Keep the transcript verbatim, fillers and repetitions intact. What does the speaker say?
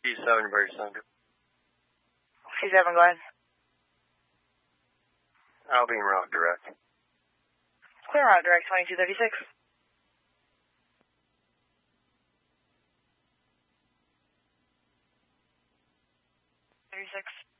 C seven, Bird Center. C seven, go ahead. I'll be en route direct. Clear route direct, twenty-two thirty-six. thirty-six.